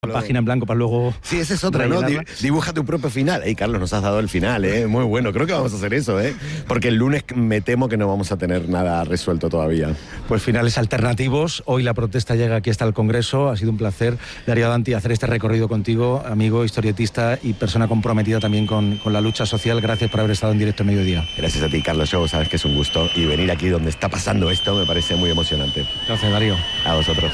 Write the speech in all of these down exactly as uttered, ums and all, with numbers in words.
Página en blanco para luego... Sí, esa es otra, ¿no? Dibuja tu propio final. Ey, Carlos, nos has dado el final, ¿eh? Muy bueno. Creo que vamos a hacer eso, ¿eh? Porque el lunes me temo que no vamos a tener nada resuelto todavía. Pues finales alternativos. Hoy la protesta llega aquí hasta el Congreso. Ha sido un placer, Darío Danti, hacer este recorrido contigo, amigo, historietista y persona comprometida también con, con la lucha social. Gracias por haber estado en directo en mediodía. Gracias a ti, Carlos. Yo sabes que es un gusto. Y venir aquí donde está pasando esto me parece muy emocionante. Gracias, Darío. A vosotros.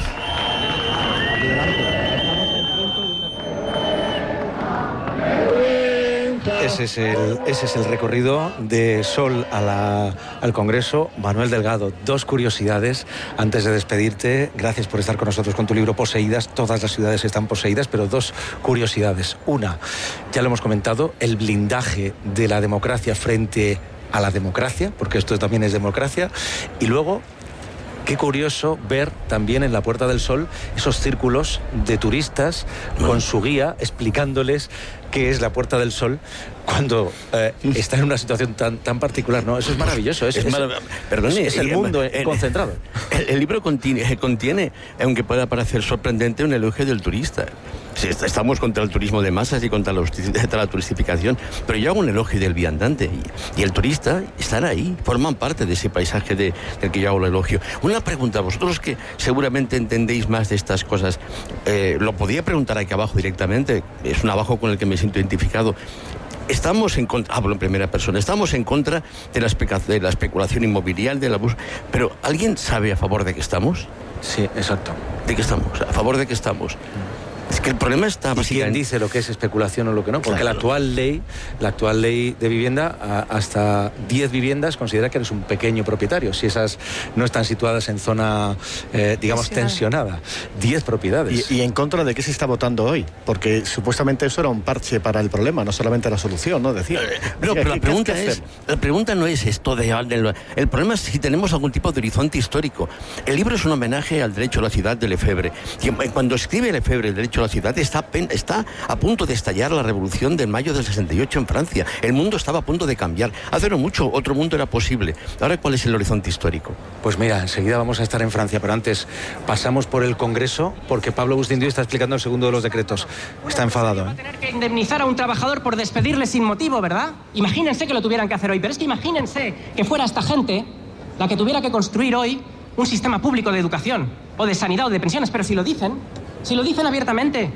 Ese es, el, ese es el recorrido de Sol a la, al Congreso. Manuel Delgado, dos curiosidades antes de despedirte. Gracias por estar con nosotros con tu libro Poseídas. Todas las ciudades están poseídas, pero dos curiosidades. Una, ya lo hemos comentado, el blindaje de la democracia frente a la democracia, porque esto también es democracia. Y luego, qué curioso ver también en la Puerta del Sol esos círculos de turistas con su guía explicándoles qué es la Puerta del Sol cuando eh, está en una situación tan, tan particular, ¿no? Eso es maravilloso. Es, es, marav Perdone, es el mundo el, concentrado. El, el libro contiene, contiene, aunque pueda parecer sorprendente, un elogio del turista. Sí, estamos contra el turismo de masas y contra la, contra la turistificación, pero yo hago un elogio del viandante y, y el turista están ahí, forman parte de ese paisaje de, del que yo hago el elogio. Una pregunta, vosotros que seguramente entendéis más de estas cosas, eh, lo podía preguntar aquí abajo directamente, es un abajo con el que me siento identificado. Estamos en contra, hablo en primera persona, estamos en contra de la, de la especulación inmobiliaria, del abuso, pero ¿alguien sabe a favor de qué estamos? Sí, exacto. ¿De qué estamos? ¿A favor de qué estamos? Es que el problema está básicamente... ¿Y quién dice lo que es especulación o lo que no? Porque claro, la actual ley, la actual ley de vivienda, hasta diez viviendas considera que eres un pequeño propietario, si esas no están situadas en zona, eh, digamos, tensionada. diez propiedades. ¿Y, ¿Y en contra de qué se está votando hoy? Porque supuestamente eso era un parche para el problema, no solamente la solución, ¿no? Decía. Eh, no, pero la pregunta es, la pregunta no es esto de... El problema es si tenemos algún tipo de horizonte histórico. El libro es un homenaje al derecho a la ciudad de Lefebvre. Cuando escribe Lefebvre el derecho a la ciudad, está, está a punto de estallar la revolución del mayo del sesenta y ocho en Francia. El mundo estaba a punto de cambiar. Hace no mucho otro mundo era posible. Ahora, ¿cuál es el horizonte histórico? Pues mira, enseguida vamos a estar en Francia, pero antes pasamos por el Congreso porque Pablo Agustín Díaz está explicando el segundo de los decretos. Está enfadado, ¿eh? Va a tener que indemnizar a un trabajador por despedirle sin motivo, ¿verdad? Imagínense que lo tuvieran que hacer hoy, pero es que imagínense que fuera esta gente la que tuviera que construir hoy un sistema público de educación o de sanidad o de pensiones, pero si lo dicen, si lo dicen abiertamente.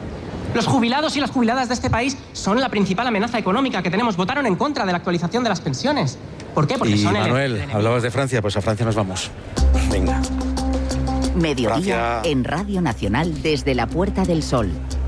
Los jubilados y las jubiladas de este país son la principal amenaza económica que tenemos. Votaron en contra de la actualización de las pensiones. ¿Por qué? Porque y son... Manuel, el... hablabas de Francia, pues a Francia nos vamos. Venga. Mediodía Francia... en Radio Nacional desde la Puerta del Sol.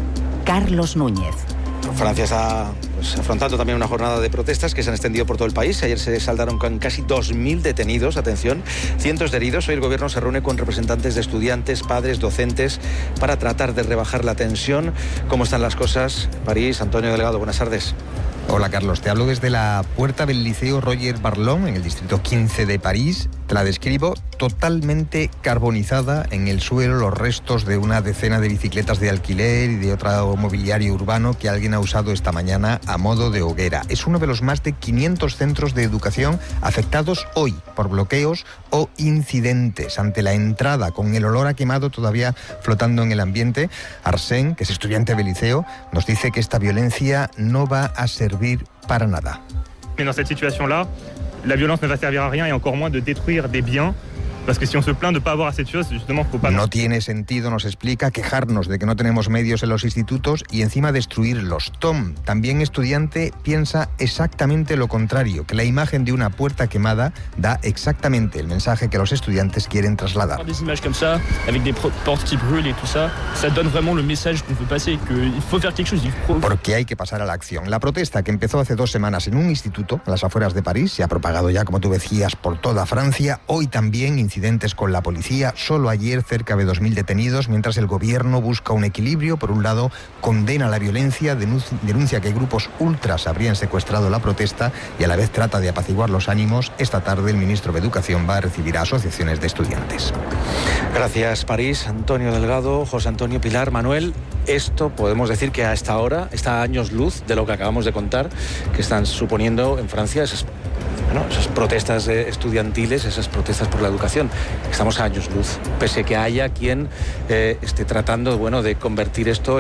Carlos Núñez. Francia está pues, afrontando también una jornada de protestas que se han extendido por todo el país. Ayer se saldaron con casi dos mil detenidos, atención, cientos de heridos. Hoy el gobierno se reúne con representantes de estudiantes, padres, docentes, para tratar de rebajar la tensión. ¿Cómo están las cosas? París, Antonio Delgado, buenas tardes. Hola Carlos, te hablo desde la puerta del Liceo Roger Barlon, en el distrito quince de París. Te la describo totalmente carbonizada, en el suelo los restos de una decena de bicicletas de alquiler y de otro mobiliario urbano que alguien ha usado esta mañana a modo de hoguera. Es uno de los más de quinientos centros de educación afectados hoy por bloqueos o incidentes. Ante la entrada, con el olor a quemado todavía flotando en el ambiente, Arsène, que es estudiante del liceo, nos dice que esta violencia no va a servir para nada. Mais dans cette situation-là, la violence ne va servir à rien et encore moins de détruire des biens. Parce que si on se plaint de no avoir assez de choses, justement, faut pas... No tiene sentido, nos explica, quejarnos de que no tenemos medios en los institutos y encima destruirlos. Tom, también estudiante, piensa exactamente lo contrario, que la imagen de una puerta quemada da exactamente el mensaje que los estudiantes quieren trasladar. Des images comme ça, avec des portes qui brûlent et tout ça, ça donne vraiment le message qu'on veut passer, qu'il faut faire quelque chose. Porque hay que pasar a la acción. La protesta que empezó hace dos semanas en un instituto, a las afueras de París, se ha propagado ya, como tú decías, por toda Francia. Hoy también incidentes con la policía, solo ayer cerca de dos mil detenidos, mientras el gobierno busca un equilibrio. Por un lado, condena la violencia, denuncia que grupos ultras habrían secuestrado la protesta y a la vez trata de apaciguar los ánimos. Esta tarde el ministro de Educación va a recibir a asociaciones de estudiantes. Gracias, París. Antonio Delgado, José Antonio, Pilar, Manuel. Esto podemos decir que a esta hora está a años luz de lo que acabamos de contar, que están suponiendo en Francia esas bueno, esas protestas eh, estudiantiles, esas protestas por la educación. Estamos a años luz, pese que haya quien eh, esté tratando, bueno, de convertir esto